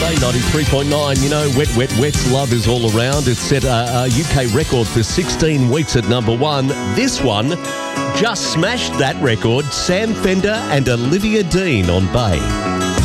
Play 93.9. You know, Wet, Wet, Wet's Love Is All Around. It's set a UK record for 16 weeks at number one. This one just smashed that record. Sam Fender and Olivia Dean on Bay.